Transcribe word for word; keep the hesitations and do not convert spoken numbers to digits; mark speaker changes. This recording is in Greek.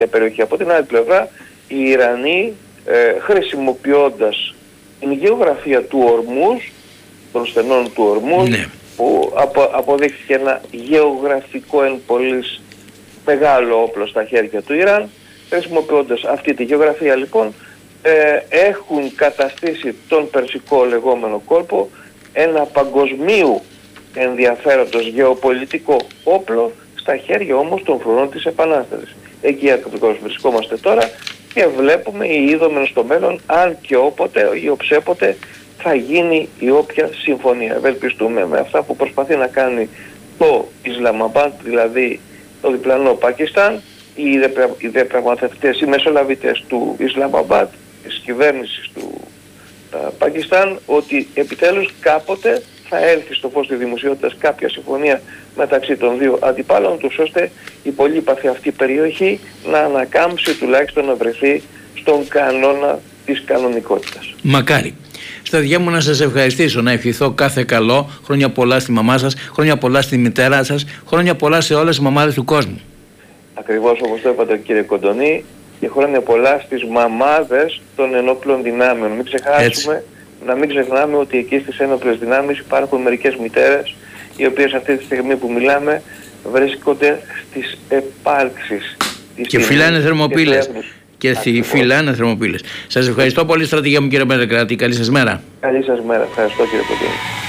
Speaker 1: περιοχή. Από την άλλη πλευρά, οι Ιρανοί ε, χρησιμοποιώντας την γεωγραφία του Ορμούζ, των στενών του Ορμούζ, ναι. που απο, αποδείχθηκε ένα γεωγραφικό εν πολλής μεγάλο όπλο στα χέρια του Ιράν, χρησιμοποιώντας αυτή τη γεωγραφία λοιπόν, ε, έχουν καταστήσει τον Περσικό λεγόμενο κόλπο ένα παγκοσμίου ενδιαφέροντος γεωπολιτικό όπλο στα χέρια όμως των φρουρών της Επανάστασης. Εκεί ακριβώς βρισκόμαστε τώρα και βλέπουμε ή είδομεν στο μέλλον αν και όποτε ή οψέποτε θα γίνει η όποια συμφωνία. Ευελπιστούμε με αυτά που προσπαθεί να κάνει το Ισλαμαμπάντ, δηλαδή το διπλανό Πακιστάν, οι διαπραγματευτές, οι μεσολαβητές του Ισλαμαμπάντ, της κυβέρνησης του α, Πακιστάν, ότι επιτέλους κάποτε θα έλθει στο φως της δημοσιότητας κάποια συμφωνία μεταξύ των δύο αντιπάλων τους, ώστε η πολύπαθη αυτή περιοχή να ανακάμψει, τουλάχιστον να βρεθεί στον κανόνα της κανονικότητας.
Speaker 2: Μακάρι. Στα διά μου να σας ευχαριστήσω, να ευχηθώ κάθε καλό, χρόνια πολλά στη μαμά σας, χρόνια πολλά στη μητέρα σας, χρόνια πολλά σε όλες τις μαμάδες του κόσμου.
Speaker 1: Ακριβώς όπως το είπατε κύριε Κοντονή, και χρόνια πολλά στις μαμάδες των ενόπλων δυνάμεων. Μην ξεχάσουμε, έτσι. Να μην ξεχνάμε ότι εκεί στις ένοπλες δυνάμεις υπάρχουν μερικές μητέρες, οι οποίες αυτή τη στιγμή που μιλάμε βρίσκονται στις επάρξεις.
Speaker 2: Και φυλάνε θερμοπύλες. Και φυλάνε θερμοπύλες. Σας ευχαριστώ πολύ στρατηγέ μου κύριε Μελεκράτη. Καλή σας μέρα.
Speaker 1: Καλή σας μέρα. Ευχαριστώ κύριε Κοντονή.